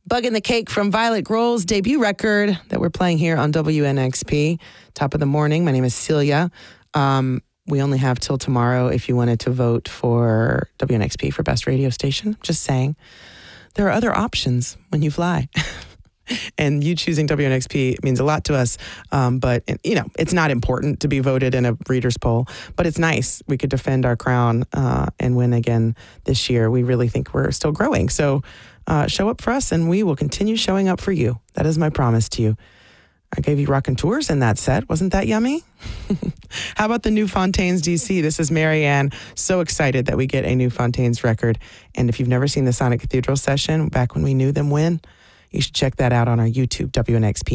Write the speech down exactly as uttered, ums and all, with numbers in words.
Bug in the Cake from Violet Grohl's debut record that we're playing here on W N X P. Top of the morning. My name is Celia. Um, we only have till tomorrow if you wanted to vote for W N X P for Best Radio Station. Just saying. There are other options when you fly. And you choosing W N X P means a lot to us. Um, but, you know, it's not important to be voted in a reader's poll. But it's nice. We could defend our crown uh, and win again this year. We really think we're still growing. So uh, show up for us and we will continue showing up for you. That is my promise to you. I gave you Rockin' Tours in that set. Wasn't that yummy? How about the new Fontaines D C? This is Marianne. So excited that we get a new Fontaines record. And if you've never seen the Sonic Cathedral session, back when we knew them when, you should check that out on our YouTube, W N X P.